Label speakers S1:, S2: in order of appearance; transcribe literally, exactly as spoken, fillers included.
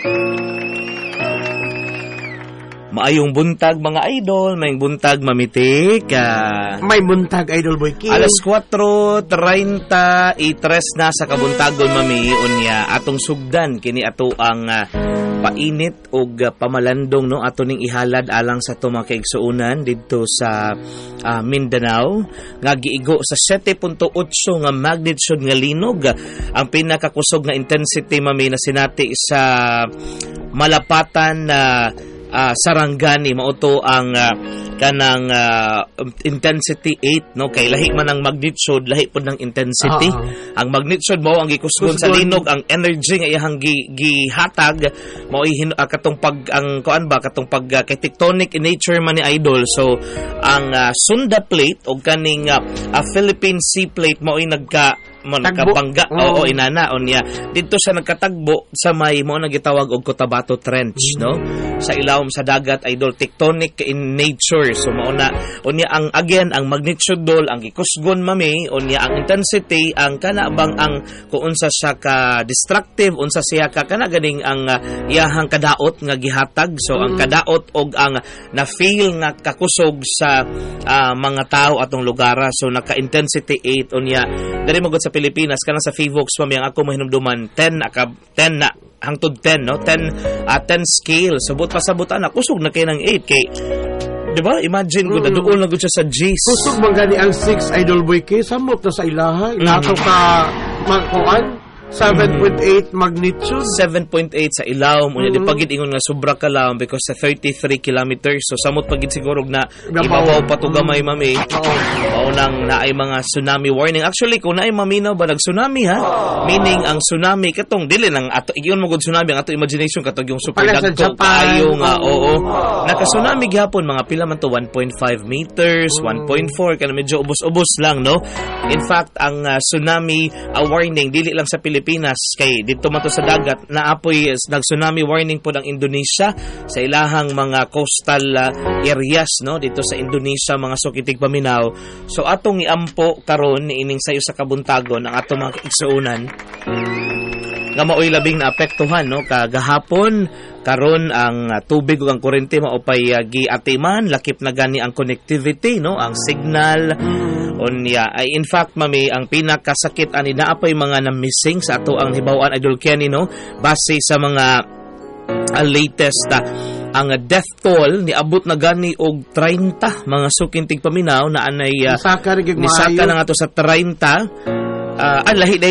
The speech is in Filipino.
S1: Maayong buntag mga idol, mayong buntag mamitik. Uh,
S2: May buntag idol boy King.
S1: alas kwatro treinta y tres na sa kabuntagon mami unya atong sugdan kini ato ang uh, painit og uh, pamalandong no ato ning ihalad alang sa ato mga kaigsuonan didto sa uh, Mindanao nga giigo sa seven point eight nga magnitude nga linog. Ang pinakakusog nga intensity mami na sinati sa Malapatan na uh, Uh, Sarangani mauto ang uh, kanang uh, intensity eight no kay lahi man ang magnitude lahi pud ng intensity. Uh-huh. Ang magnitude mao ang gikusgon sa linog, ang energy nga iyang gi, gihatag mao uh, katong pag ang kuan ba katong pag uh, kay tectonic in nature man ni idol. So ang uh, Sunda plate o kaning uh, uh, Philippine Sea plate mao ay nagka mo nakabangga oo inana unya didto siya nagkatagbo sa may mo nagitawag og Cotabato Trench no sa ilawom sa dagat idol, tectonic in nature. So mao na unya ang again ang magnitude dol ang gikusgon mami unya ang intensity ang kana bang ang kung unsa siya ka destructive unsa siya ka kana ganing ang uh, iyahang kadaot nga gihatag. So mm. ang kadaot og ang na feel nga kakusog sa uh, mga tao atong lugara. So naka intensity eight unya diri magud sa Pilipinas kana sa Fivox mami ang ako mahinumduman ten aka ten na hangtod ten no ten uh, ten scale subot pasabutan na kusog na kay ng eight kay di ba imagine ko mm. na doon na gud siya sa G's
S2: kusog man gani ang six idol boy kay samot na sa ilaha ilato mm. ka magkuan seven point eight magnitude
S1: seven point eight sa ilawom unya mm-hmm. di pagid ingon nga sobra ka lang because sa thirty-three kilometers so samot pagid siguro na ibabaw pa to gamay mami mao nang naay mga tsunami warning. Actually kung naay maminaw ba nag tsunami ha meaning ang tsunami katong dili nang ato iyon mo gud tsunami ang ato imagination katong yung super dagko kayo nga oo naka tsunami gihapon mga pila man to one point five meters one point four kana medyo ubos-ubos lang no. In fact ang uh, tsunami uh, warning dili lang sa Pilipinas Pilipinas kay dito man to sa dagat naapoy nag-tsunami warning po ng Indonesia sa ilahang mga coastal uh, areas no dito sa Indonesia mga sukitig paminaw. So atong iampo karon niining sayo sa kabuntagon ang atong mga igsuonan nga maoy labing naapektuhan no kagahapon karon ang uh, tubig ug ang kuryente maupay uh, giatiman lakip na gani ang connectivity no ang signal unya ay in fact mami ang pinakasakit ani naapay mga na-missing sa ato ang hibaw-an idol Kenny no base sa mga uh, latest uh, ang uh, death toll ni abot na gani og thirty mga sukintig paminaw na anay uh,
S2: nisaka
S1: na nga to sa thirty uh, ang lahi